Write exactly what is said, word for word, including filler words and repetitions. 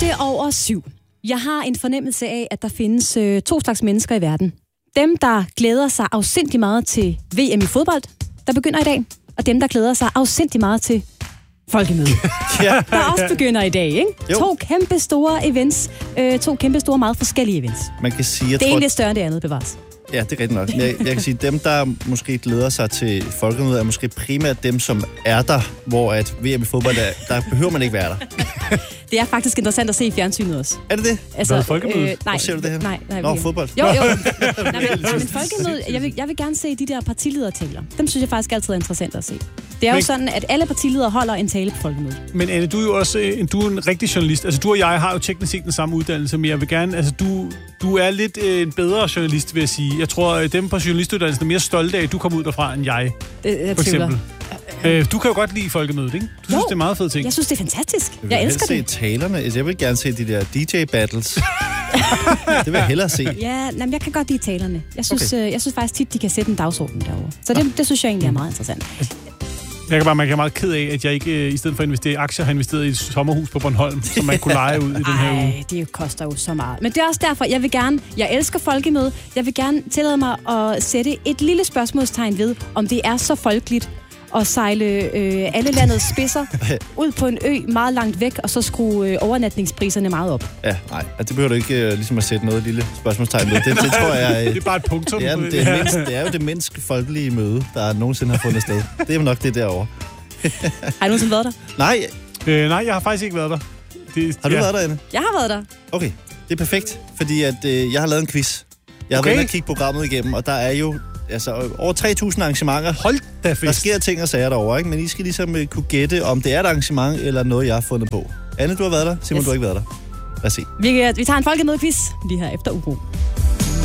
otte over syv. Jeg har en fornemmelse af, at der findes øh, to slags mennesker i verden. Dem, der glæder sig afsindig meget til V M i fodbold, der begynder i dag, og dem, der glæder sig afsindig meget til folkemøde, ja. Der også begynder i dag, ikke? Jo. To kæmpe store events, øh, to kæmpe store, meget forskellige events. Man kan sige, jeg det er tror, lidt større end det andet, bevares. Ja, det er rigtigt nok. Jeg, jeg kan sige, dem, der måske glæder sig til folkemødet, er måske primært dem, som er der, hvor at V M i fodbold, der, der behøver man ikke være der. Det er faktisk interessant at se i fjernsynet også. Er det det? Altså, Hvad er folkemødet? Øh, nej, hvor ser du det her? Nej, nej, Nå, fodbold. Jo, jo. nej, men, nej, men folkemødet, jeg vil, jeg vil gerne se de der partiledertaler. Dem synes jeg faktisk altid er interessant at se. Det er men, jo sådan, at alle partiledere holder en tale på folkemødet. Men Anne, du er jo også en, du er en rigtig journalist. Altså, du og jeg har jo teknisk set den samme uddannelse, men jeg vil gerne... Altså, du, du er lidt øh, en bedre journalist, vil jeg sige. Jeg tror, at dem på journalistuddannelsen er mere stolte af, at du kom ud derfra, end jeg, det, jeg for eksempel. Øh, du kan jo godt lide folkemødet, ikke? Du jo, synes, det er meget fed ting. Jeg synes, det er fantastisk. Jeg, jeg elsker det. Se talerne. Jeg vil gerne se de der D J-battles. Det vil jeg hellere se. Ja, jamen, jeg kan godt lide talerne. Jeg synes, okay. øh, jeg synes faktisk tit, de kan sætte en dagsorden derovre. Så det, det synes jeg egentlig er meget interessant. Jeg kan bare man kan meget ked af, at jeg ikke, i stedet for at investere i aktier, har investeret i et sommerhus på Bornholm, som man kunne lege ud i den her uge. Ej, det koster jo så meget. Men det er også derfor, jeg vil gerne, jeg elsker folkemøde, jeg vil gerne tillade mig at sætte et lille spørgsmålstegn ved, om det er så folkeligt at sejle øh, alle landets spidser ud på en ø meget langt væk, og så skrue øh, overnatningspriserne meget op. Ja, nej, det behøver du ikke øh, ligesom at sætte noget lille spørgsmålstegn ved. Det, det tror jeg... Øh, det er bare et punktum. Ja, det, er mindst, det er jo det mindst folkelige møde, der nogensinde har fundet sted. Det er jo nok det derovre. Har du nogensinde været der? Nej. Øh, nej, jeg har faktisk ikke været der. Det, har du ja. været der, Anne? Jeg har været der. Okay, det er perfekt, fordi at, øh, jeg har lavet en quiz. Jeg har okay. været inde og kigge programmet igennem, og der er jo altså, over tre tusind arrangementer. Hold da fest. Der sker ting og sager derovre, ikke? Men I skal ligesom uh, kunne gætte, om det er et arrangement, eller noget, jeg har fundet på. Anne, du har været der. Simon, yes. Du har ikke været der. Lad os se. Vi, vi tager en folkemødequiz lige her efter uro.